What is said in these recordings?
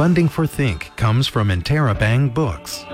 Funding for Think comes from Interabang Books.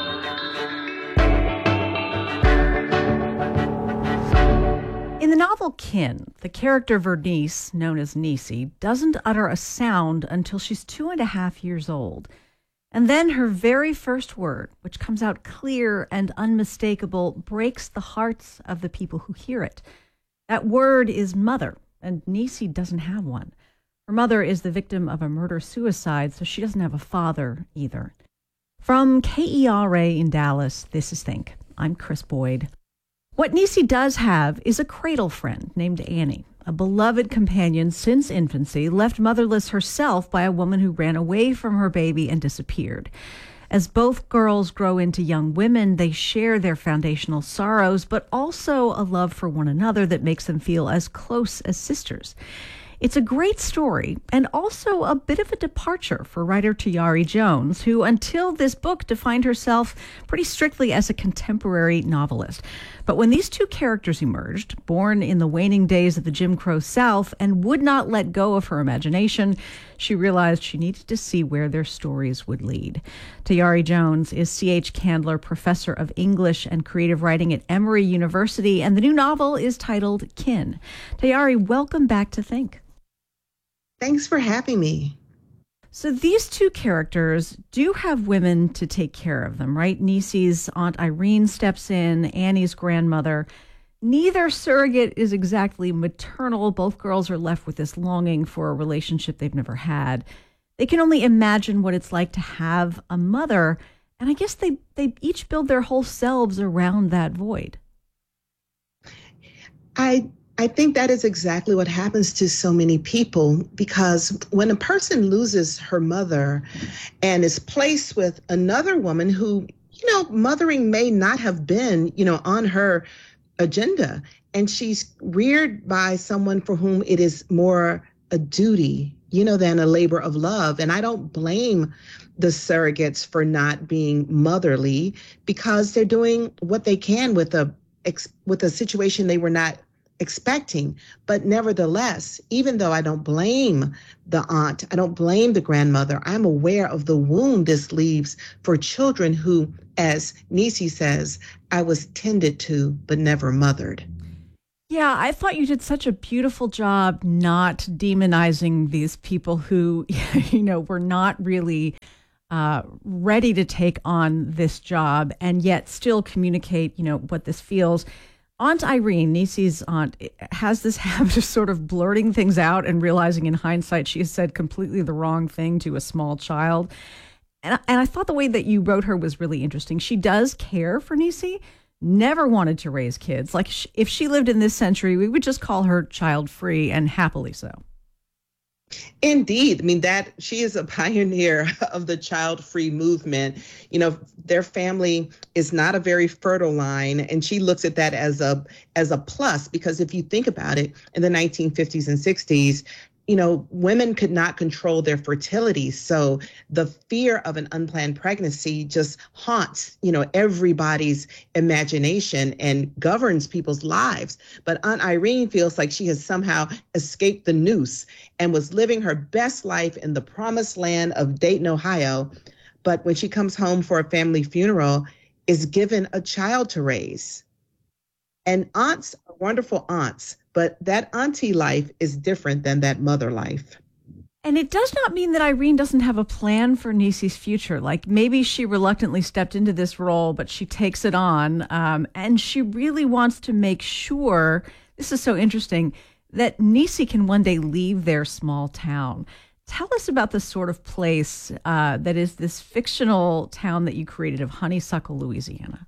In the novel Kin, the character Vernice, known as Nisi, doesn't utter a sound until she's 2.5 years old. And then her very first word, which comes out clear and unmistakable, breaks the hearts of the people who hear it. That word is mother, and Nisi doesn't have one. Her mother is the victim of a murder-suicide, so she doesn't have a father either. From KERA in Dallas, this is Think. I'm Chris Boyd. What Nisi does have is a cradle friend named Annie, a beloved companion since infancy, left motherless herself by a woman who ran away from her baby and disappeared. As both girls grow into young women, they share their foundational sorrows, but also a love for one another that makes them feel as close as sisters. It's a great story and also a bit of a departure for writer Tayari Jones, who until this book defined herself pretty strictly as a contemporary novelist. But when these two characters emerged, born in the waning days of the Jim Crow South, and would not let go of her imagination, she realized she needed to see where their stories would lead. Tayari Jones is C.H. Candler Professor of English and Creative Writing at Emory University, and the new novel is titled Kin. Tayari, welcome back to Think. Thanks for having me. So these two characters do have women to take care of them, right? Nisi's Aunt Irene steps in, Annie's grandmother. Neither surrogate is exactly maternal. Both girls are left with this longing for a relationship they've never had. They can only imagine what it's like to have a mother, and I guess they each build their whole selves around that void. I think that is exactly what happens to so many people, because when a person loses her mother and is placed with another woman who, mothering may not have been, on her agenda, and she's reared by someone for whom it is more a duty, than a labor of love. And I don't blame the surrogates for not being motherly, because they're doing what they can with a situation they were not expecting. But nevertheless, even though I don't blame the aunt, I don't blame the grandmother, I'm aware of the wound this leaves for children who, as Nisi says, I was tended to, but never mothered. Yeah, I thought you did such a beautiful job not demonizing these people who, were not really ready to take on this job and yet still communicate, what this feels. Aunt Irene, Nisi's aunt, has this habit of sort of blurting things out and realizing in hindsight she has said completely the wrong thing to a small child. And I thought the way that you wrote her was really interesting. She does care for Nisi, never wanted to raise kids. Like if she lived in this century, we would just call her child-free, and happily so. Indeed. I mean, that she is a pioneer of the child-free movement. Their family is not a very fertile line, and she looks at that as a plus, because if you think about it, in the 1950s and 60s, women could not control their fertility. So the fear of an unplanned pregnancy just haunts, everybody's imagination and governs people's lives. But Aunt Irene feels like she has somehow escaped the noose and was living her best life in the promised land of Dayton, Ohio. But when she comes home for a family funeral, is given a child to raise. And aunts are wonderful aunts, but that auntie life is different than that mother life. And it does not mean that Irene doesn't have a plan for Nisi's future. Like maybe she reluctantly stepped into this role, but she takes it on. And she really wants to make sure, this is so interesting, that Nisi can one day leave their small town. Tell us about the sort of place that is this fictional town that you created of Honeysuckle, Louisiana.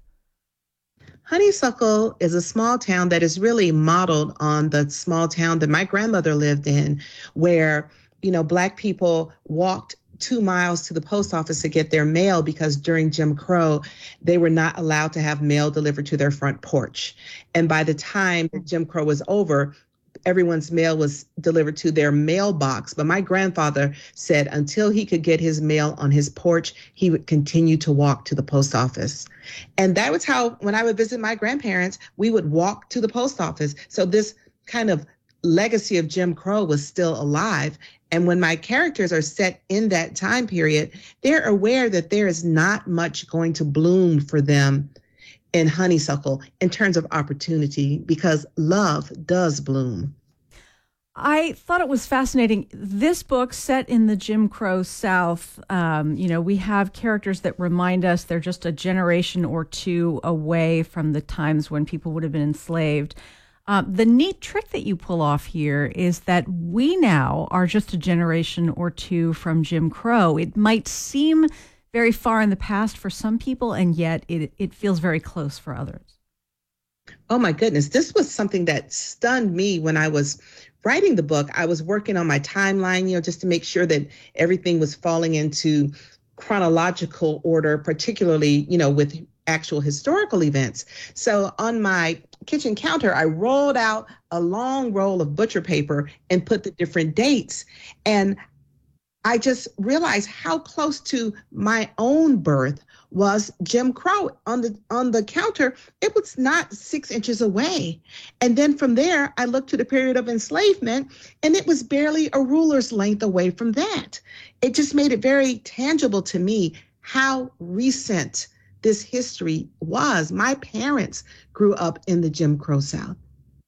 Honeysuckle is a small town that is really modeled on the small town that my grandmother lived in, where, Black people walked 2 miles to the post office to get their mail, because during Jim Crow, they were not allowed to have mail delivered to their front porch. And by the time that Jim Crow was over, everyone's mail was delivered to their mailbox. But my grandfather said until he could get his mail on his porch, he would continue to walk to the post office. And that was how, when I would visit my grandparents, we would walk to the post office. So this kind of legacy of Jim Crow was still alive. And when my characters are set in that time period, they're aware that there is not much going to bloom for them in Honeysuckle in terms of opportunity, because love does bloom. I thought it was fascinating. This book, set in the Jim Crow South, we have characters that remind us they're just a generation or two away from the times when people would have been enslaved. The neat trick that you pull off here is that we now are just a generation or two from Jim Crow. It might seem very far in the past for some people, and yet it feels very close for others. Oh my goodness. This was something that stunned me when I was writing the book. I was working on my timeline, just to make sure that everything was falling into chronological order, particularly, with actual historical events. So on my kitchen counter, I rolled out a long roll of butcher paper and put the different dates. And I just realized how close to my own birth was Jim Crow. On the counter, it was not 6 inches away. And then from there, I looked to the period of enslavement, and it was barely a ruler's length away from that. It just made it very tangible to me how recent this history was. My parents grew up in the Jim Crow South.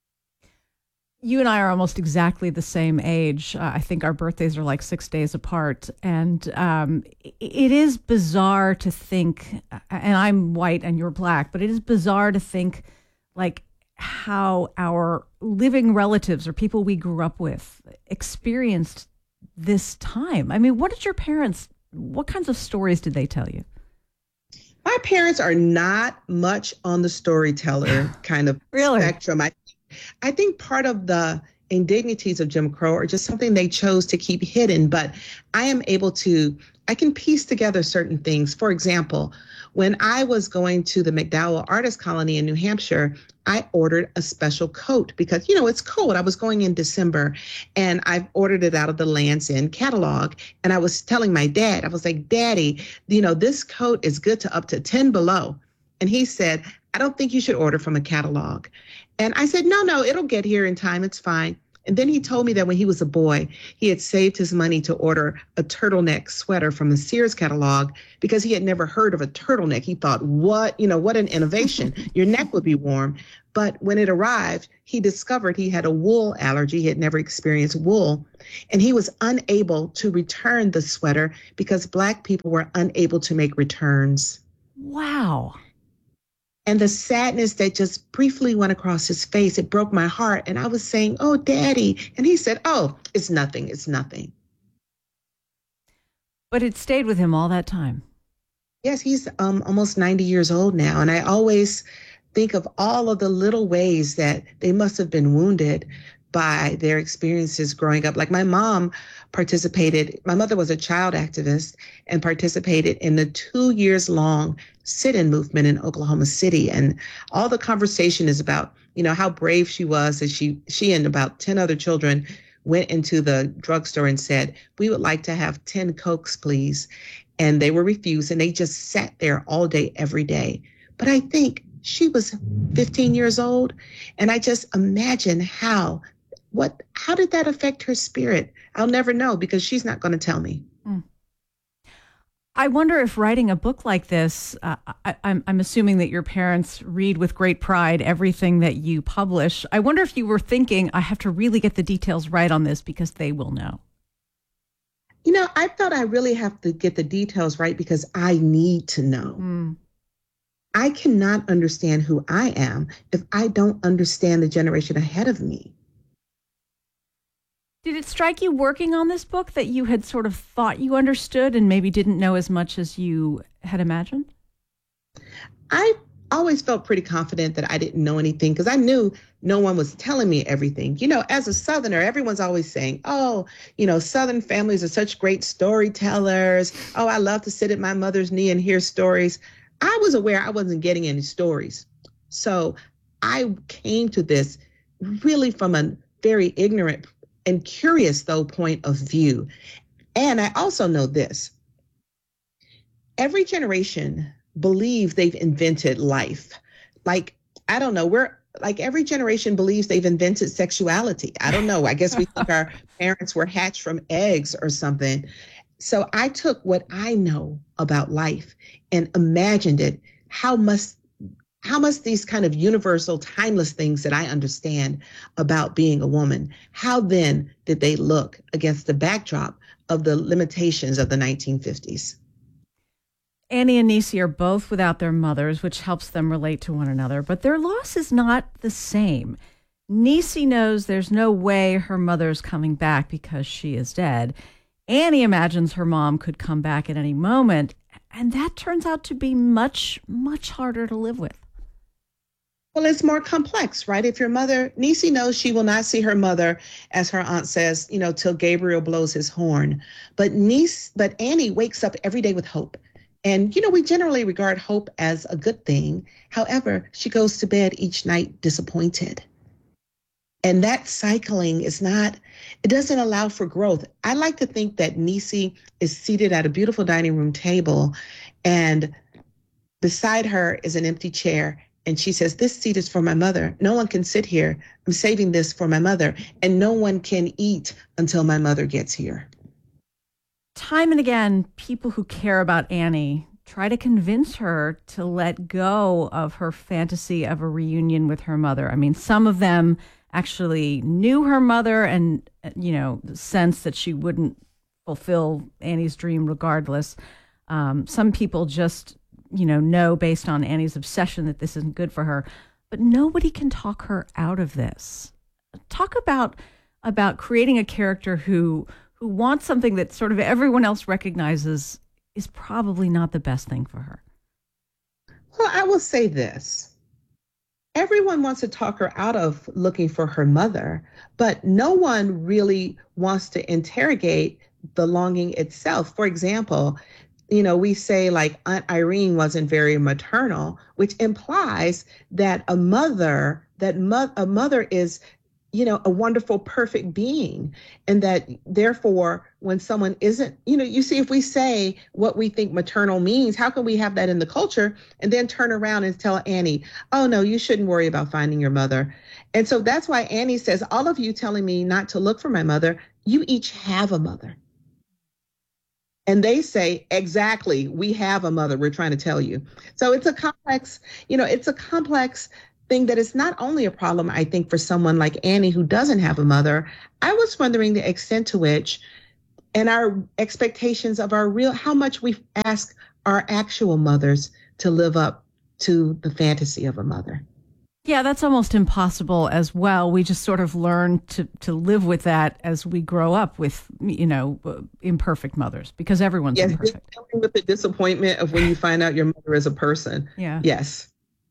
You and I are almost exactly the same age. I think our birthdays are like 6 days apart. And it is bizarre to think, and I'm white and you're black, but it is bizarre to think like how our living relatives or people we grew up with experienced this time. I mean, what kinds of stories did they tell you? My parents are not much on the storyteller kind of really? Spectrum. I think part of the indignities of Jim Crow are just something they chose to keep hidden, but I can piece together certain things. For example, when I was going to the McDowell Artist Colony in New Hampshire, I ordered a special coat because, it's cold. I was going in December, and I ordered it out of the Land's End catalog. And I was telling my dad, I was like, Daddy, this coat is good to up to 10 below. And he said, I don't think you should order from a catalog. And I said, no, it'll get here in time. It's fine. And then he told me that when he was a boy, he had saved his money to order a turtleneck sweater from the Sears catalog because he had never heard of a turtleneck. He thought, what an innovation. Your neck would be warm. But when it arrived, he discovered he had a wool allergy. He had never experienced wool. And he was unable to return the sweater because Black people were unable to make returns. Wow. And the sadness that just briefly went across his face, it broke my heart. And I was saying, oh, Daddy. And he said, oh, it's nothing. It's nothing. But it stayed with him all that time. Yes, he's almost 90 years old now. And I always think of all of the little ways that they must have been wounded by their experiences growing up. Like my mom my mother was a child activist and participated in the 2 years long sit-in movement in Oklahoma City. And all the conversation is about, how brave she was as she and about 10 other children went into the drugstore and said, we would like to have 10 Cokes, please. And they were refused, and they just sat there all day, every day. But I think she was 15 years old. And I just imagine how did that affect her spirit? I'll never know because she's not going to tell me. I wonder if writing a book like this, I'm assuming that your parents read with great pride everything that you publish. I wonder if you were thinking, I have to really get the details right on this because they will know. I thought I really have to get the details right because I need to know. I cannot understand who I am if I don't understand the generation ahead of me. Did it strike you working on this book that you had sort of thought you understood and maybe didn't know as much as you had imagined? I always felt pretty confident that I didn't know anything because I knew no one was telling me everything. As a Southerner, everyone's always saying, oh, Southern families are such great storytellers. Oh, I love to sit at my mother's knee and hear stories. I was aware I wasn't getting any stories. So I came to this really from a very ignorant and curious, though, point of view. And I also know this. Every generation believes they've invented life. Like, I don't know, we're like every generation believes they've invented sexuality. I don't know. I guess we think our parents were hatched from eggs or something. So I took what I know about life and imagined it. How must these kind of universal, timeless things that I understand about being a woman, how then did they look against the backdrop of the limitations of the 1950s? Annie and Niecy are both without their mothers, which helps them relate to one another, but their loss is not the same. Niecy knows there's no way her mother's coming back because she is dead. Annie imagines her mom could come back at any moment, and that turns out to be much, much harder to live with. Well, it's more complex, right? If your mother, Niecy knows she will not see her mother, as her aunt says, till Gabriel blows his horn. But Annie wakes up every day with hope. And, we generally regard hope as a good thing. However, she goes to bed each night disappointed. And that cycling it doesn't allow for growth. I like to think that Niecy is seated at a beautiful dining room table, and beside her is an empty chair. And she says, this seat is for my mother. No one can sit here. I'm saving this for my mother. And no one can eat until my mother gets here. Time and again, people who care about Annie try to convince her to let go of her fantasy of a reunion with her mother. I mean, some of them actually knew her mother and, sense that she wouldn't fulfill Annie's dream regardless. Some people just, know based on Annie's obsession that this isn't good for her. But nobody can talk her out of this. Talk about creating a character who wants something that sort of everyone else recognizes is probably not the best thing for her. Well, I will say this. Everyone wants to talk her out of looking for her mother, but no one really wants to interrogate the longing itself. For example, we say like Aunt Irene wasn't very maternal, which implies that a mother is a wonderful, perfect being. And that therefore, when someone isn't, you see, if we say what we think maternal means, how can we have that in the culture and then turn around and tell Annie, oh, no, you shouldn't worry about finding your mother. And so that's why Annie says, all of you telling me not to look for my mother, you each have a mother. And they say, exactly, we have a mother, we're trying to tell you. So it's a complex thing that is not only a problem, I think, for someone like Annie who doesn't have a mother. I was wondering the extent to which, and our expectations of how much we ask our actual mothers to live up to the fantasy of a mother. Yeah, that's almost impossible as well. We just sort of learn to live with that as we grow up with, imperfect mothers, because everyone's imperfect. Dealing with the disappointment of when you find out your mother is a person. Yeah. Yes.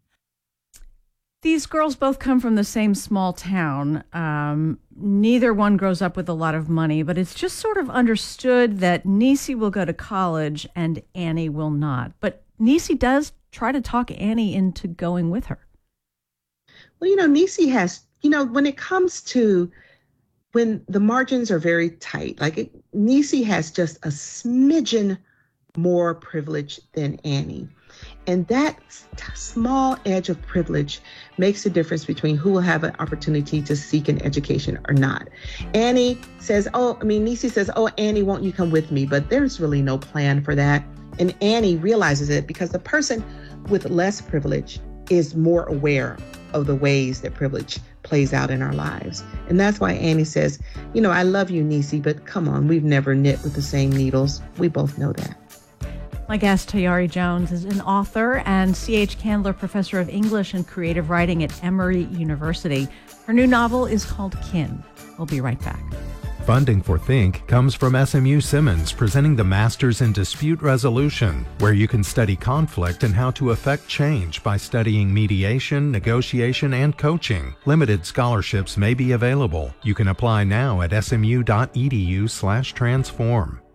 These girls both come from the same small town. Neither one grows up with a lot of money, but it's just sort of understood that Niecy will go to college and Annie will not. But Niecy does try to talk Annie into going with her. Well, Niecy has, when it comes to when the margins are very tight, Niecy has just a smidgen more privilege than Annie. And that small edge of privilege makes a difference between who will have an opportunity to seek an education or not. Niecy says, oh, Annie, won't you come with me? But there's really no plan for that. And Annie realizes it because the person with less privilege is more aware of the ways that privilege plays out in our lives. And that's why Annie says, I love you, Niecy, but come on, we've never knit with the same needles. We both know that. My guest, Tayari Jones, is an author and C.H. Candler Professor of English and Creative Writing at Emory University. Her new novel is called Kin. We'll be right back. Funding for Think comes from SMU Simmons, presenting the Masters in Dispute Resolution, where you can study conflict and how to affect change by studying mediation, negotiation, and coaching. Limited scholarships may be available. You can apply now at smu.edu/transform.